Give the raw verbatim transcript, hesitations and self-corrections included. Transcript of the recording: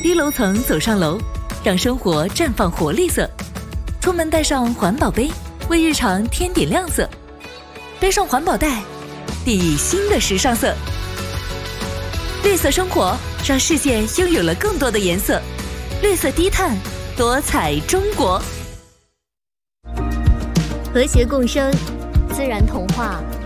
低楼层走上楼，让生活绽放活力色。出门带上环保杯，为日常添点亮色。背上环保袋，定义新的时尚色。绿色生活，让世界拥有了更多的颜色。绿色低碳，多彩中国。 和谐共生，自然童话。